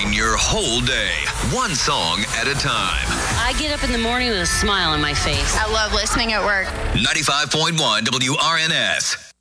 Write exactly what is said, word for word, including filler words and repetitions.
Powering your whole day, one song at a time. I get up in the morning with a smile on my face. I love listening at work. ninety-five point one W R N S.